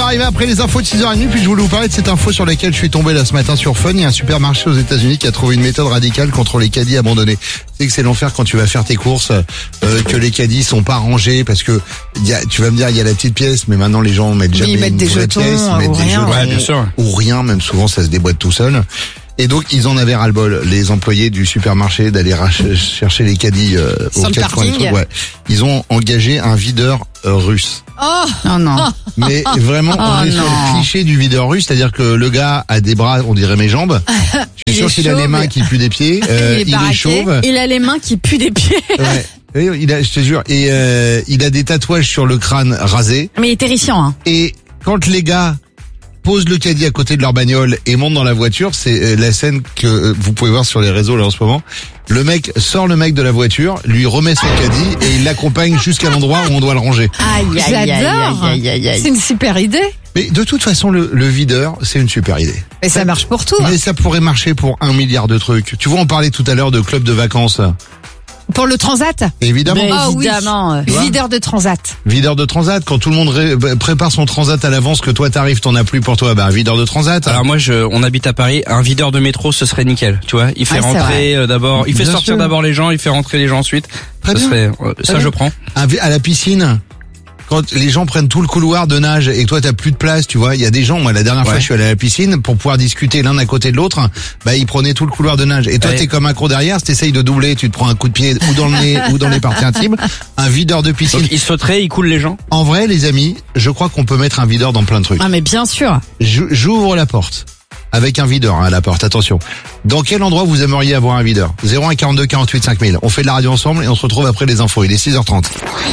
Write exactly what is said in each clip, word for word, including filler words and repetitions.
arriver après les infos de six heures trente, puis je voulais vous parler de cette info sur laquelle je suis tombé là ce matin sur Fun. Il y a un supermarché aux États-Unis qui a trouvé une méthode radicale contre les caddies abandonnés. C'est que c'est l'enfer quand tu vas faire tes courses, euh, que les caddies sont pas rangés parce que y a, tu vas me dire il y a la petite pièce, mais maintenant les gens mettent jamais ils mettent une des vraie jetons, pièce, ils mettent ou des rien. jetons Ouais, bien sûr. ou rien, même souvent ça se déboîte tout seul. Et donc ils en avaient ras-le-bol, les employés du supermarché, d'aller rach- chercher les caddies euh, aux Sur le quatre coins du parking. truc. Ouais. Ils ont engagé un videur euh, russe. Oh, oh non. Mais vraiment, on Oh est sur non. le cliché du videur russe, c'est-à-dire que le gars a des bras, on dirait mes jambes. Je Il suis sûr est qu'il a les chauve. mains qui puent des pieds. Euh, il est il est baraqué. chauve. Il a les mains qui puent des pieds. Ouais. Oui, il a, je te jure. Et euh, il a des tatouages sur le crâne rasé. Mais il est terrifiant, hein. Et quand les gars posent le caddie à côté de leur bagnole et montent dans la voiture, c'est euh, la scène que euh, vous pouvez voir sur les réseaux là en ce moment. Le mec sort le mec de la voiture, lui remet son caddie et il l'accompagne jusqu'à l'endroit où on doit le ranger. Aïe, aïe, aïe, J'adore. aïe, aïe, aïe, aïe. C'est une super idée. Mais de toute façon, le, le videur, c'est une super idée. Mais ça marche pour tout. Mais ça pourrait marcher pour un milliard de trucs. Tu vois, on parlait tout à l'heure de club de vacances. Pour le transat. Évidemment. Mais Ah oui. évidemment. vois Videur de transat. Videur de transat, quand tout le monde ré- bah, prépare son transat à l'avance, que toi t'arrives, t'en as plus pour toi, bah videur de transat. Alors moi, je, on habite à Paris. Un videur de métro, ce serait nickel. Tu vois, il fait Ouais, c'est rentrer euh, d'abord, il fait Bien sortir sûr. d'abord les gens, il fait rentrer les gens ensuite. Très Ce bien. serait, euh, ça, bien. je prends. Un vi- à la piscine, quand les gens prennent tout le couloir de nage et que toi t'as plus de place, tu vois, il y a des gens, moi la dernière fois Ouais. je suis allé à la piscine, pour pouvoir discuter l'un à côté de l'autre, bah ils prenaient tout le couloir de nage. Et toi Ouais. t'es comme un con derrière, si t'essayes de doubler, tu te prends un coup de pied ou dans le nez ou dans les parties intimes. Un videur de piscine. Donc il sauterait, il coule les gens. En vrai les amis, je crois qu'on peut mettre un videur dans plein de trucs. Ah, mais bien sûr. Jou- J'ouvre la porte. Avec un videur hein, à la porte, attention. Dans quel endroit vous aimeriez avoir un videur? zéro un quarante-deux quarante-huit cinq mille. On fait de la radio ensemble et on se retrouve après les infos. Il est six heures trente.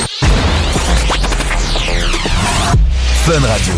Fun Radio.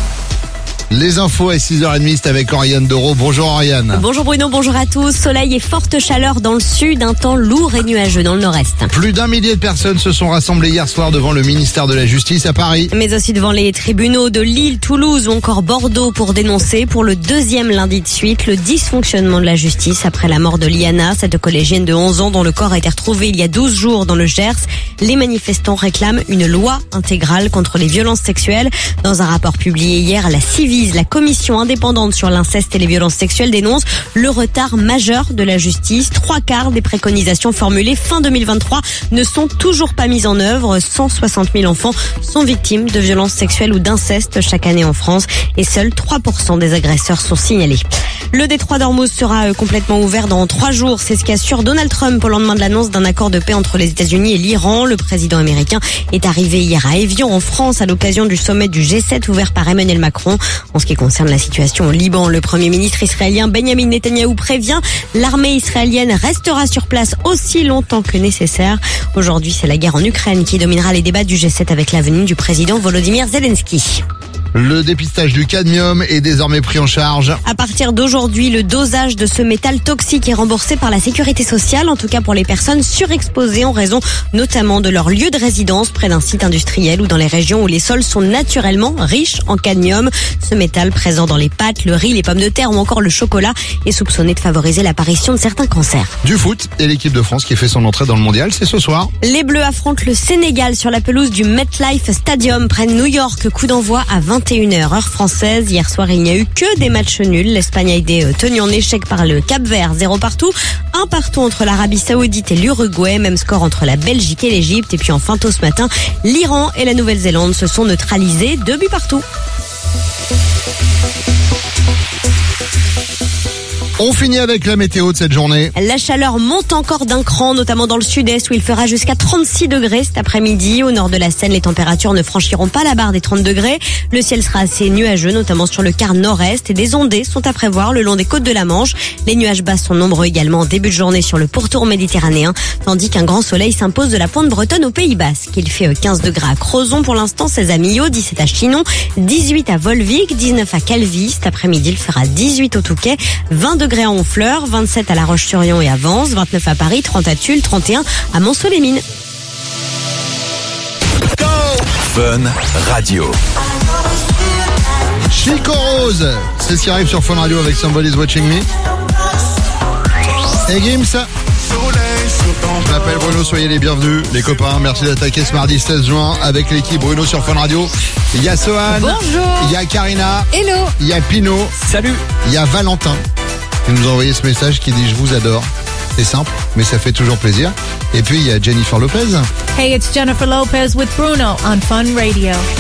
Les infos à six heures trente, c'est avec Oriane Doro. Bonjour Oriane. Bonjour Bruno, bonjour à tous. Soleil et forte chaleur dans le sud, un temps lourd et nuageux dans le nord-est. Plus d'un millier de personnes se sont rassemblées hier soir devant le ministère de la Justice à Paris. Mais aussi devant les tribunaux de Lille, Toulouse ou encore Bordeaux pour dénoncer pour le deuxième lundi de suite le dysfonctionnement de la justice après la mort de Liana, cette collégienne de onze ans dont le corps a été retrouvé il y a douze jours dans le Gers. Les manifestants réclament une loi intégrale contre les violences sexuelles. Dans un rapport publié hier, la Civis, la commission indépendante sur l'inceste et les violences sexuelles, dénonce le retard majeur de la justice. Trois quarts des préconisations formulées fin deux mille vingt-trois ne sont toujours pas mises en œuvre. cent soixante mille enfants sont victimes de violences sexuelles ou d'inceste chaque année en France et seuls trois pour cent des agresseurs sont signalés. Le détroit d'Ormuz sera euh, complètement ouvert dans trois jours. C'est ce qu'assure Donald Trump au lendemain de l'annonce d'un accord de paix entre les États-Unis et l'Iran. Le président américain est arrivé hier à Évian en France à l'occasion du sommet du G sept ouvert par Emmanuel Macron. En ce qui concerne la situation au Liban, le premier ministre israélien Benjamin Netanyahou prévient l'armée israélienne restera sur place aussi longtemps que nécessaire. Aujourd'hui, c'est la guerre en Ukraine qui dominera les débats du G sept avec la venue du président Volodymyr Zelensky. Le dépistage du cadmium est désormais pris en charge. À partir d'aujourd'hui, le dosage de ce métal toxique est remboursé par la sécurité sociale, en tout cas pour les personnes surexposées en raison notamment de leur lieu de résidence près d'un site industriel ou dans les régions où les sols sont naturellement riches en cadmium. Ce métal présent dans les pâtes, le riz, les pommes de terre ou encore le chocolat est soupçonné de favoriser l'apparition de certains cancers. Du foot et l'équipe de France qui fait son entrée dans le mondial, c'est ce soir. Les Bleus affrontent le Sénégal sur la pelouse du MetLife Stadium près de New York. Coup d'envoi à vingt et une heures heure française. Hier soir, il n'y a eu que des matchs nuls. L'Espagne a été tenue en échec par le Cap-Vert, zéro partout. Un partout entre l'Arabie Saoudite et l'Uruguay. Même score entre la Belgique et l'Égypte. Et puis enfin tôt ce matin, l'Iran et la Nouvelle-Zélande se sont neutralisés. Deux buts partout. On finit avec la météo de cette journée. La chaleur monte encore d'un cran, notamment dans le sud-est où il fera jusqu'à trente-six degrés cet après-midi. Au nord de la Seine, les températures ne franchiront pas la barre des trente degrés. Le ciel sera assez nuageux, notamment sur le quart nord-est. Et des ondées sont à prévoir le long des côtes de la Manche. Les nuages bas sont nombreux également en début de journée sur le pourtour méditerranéen, tandis qu'un grand soleil s'impose de la pointe bretonne au Pays Basque. Il fait quinze degrés à Crozon pour l'instant, seize à Millau, dix-sept à Chinon, dix-huit à Volvic, dix-neuf à Calvi. Cet après-midi, il fera dix-huit au Touquet, vingt degrés à Honfleur, vingt-sept à La Roche-sur-Yon et à Vence, vingt-neuf à Paris, trente à Tulle, trente et un à Monceau-les-Mines. Fun Radio. Chico Rose, c'est ce qui arrive sur Fun Radio avec Somebody's Watching Me. Et Gims. Soleil sur ton Je m'appelle Bruno, soyez les bienvenus, les copains. Merci d'attaquer ce mardi seize juin avec l'équipe Bruno sur Fun Radio. Il y a Sohan. Bonjour. Il y a Karina. Hello. Il y a Pino. Salut. Il y a Valentin qui nous a envoyé ce message qui dit je vous adore. C'est simple, mais ça fait toujours plaisir. Et puis il y a Jennifer Lopez. Hey, it's Jennifer Lopez with Bruno on Fun Radio.